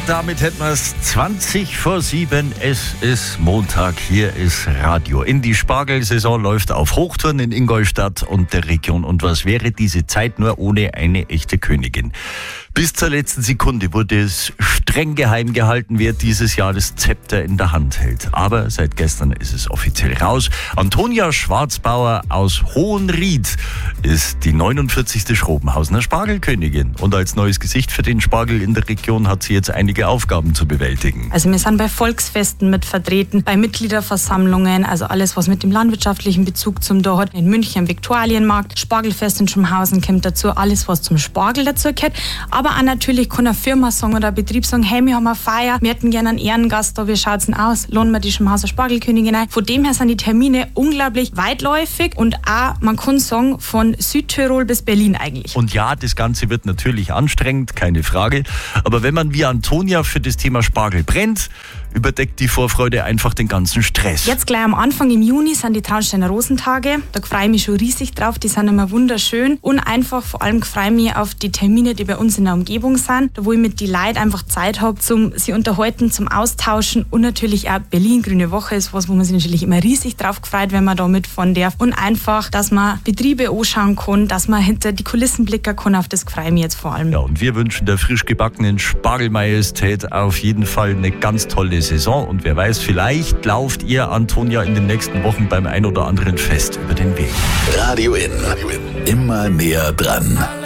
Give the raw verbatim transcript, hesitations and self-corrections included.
damit hätten wir es zwanzig vor sieben. Es ist Montag, hier ist Radio. In die Spargelsaison läuft auf Hochtouren in Ingolstadt und der Region. Und was wäre diese Zeit nur ohne eine echte Königin? Bis zur letzten Sekunde wurde es streng geheim gehalten, wer dieses Jahr das Zepter in der Hand hält. Aber seit gestern ist es offiziell raus. Antonia Schwarzbauer aus Hohenried ist die neunundvierzigste Schrobenhausener Spargelkönigin. Und als neues Gesicht für den Spargel in der Region hat sie jetzt einige Aufgaben zu bewältigen. Also wir sind bei Volksfesten mit vertreten, bei Mitgliederversammlungen, also alles, was mit dem landwirtschaftlichen Bezug zum da hat. In München am Viktualienmarkt, Spargelfest in Schumhausen kommt dazu, alles, was zum Spargel dazu gehört. Aber auch natürlich kann eine Firma sagen oder ein Betrieb sagen, hey, wir haben eine Feier, wir hätten gerne einen Ehrengast da, wie schaut's denn aus? Lohnen wir die Schumhauser Spargelkönigin ein? Von dem her sind die Termine unglaublich weitläufig und auch, man kann sagen, von Südtirol bis Berlin eigentlich. Und ja, das Ganze wird natürlich anstrengend, keine Frage. Aber wenn man wie Antonia für das Thema Spargel brennt, überdeckt die Vorfreude einfach den ganzen Stress. Jetzt gleich am Anfang im Juni sind die Traunsteiner Rosentage. Da freue ich mich schon riesig drauf. Die sind immer wunderschön. Und einfach vor allem freue ich mich auf die Termine, die bei uns in der Umgebung sind. Da wo ich mit den Leuten einfach Zeit habe, zum sie unterhalten, zum Austauschen. Und natürlich auch Berlin Grüne Woche ist was, wo man sich natürlich immer riesig drauf freut, wenn man da mitfahren darf. Und einfach, dass man Betriebe anschauen kann, dass man hinter die Kulissen blicken kann. Auf das freue ich mich jetzt vor allem. Ja, und wir wünschen der frisch gebackenen Spargelmajestät auf jeden Fall eine ganz tolle Saison. Und wer weiß, vielleicht lauft ihr, Antonia, in den nächsten Wochen beim ein oder anderen Fest über den Weg. Radio In. Immer näher dran.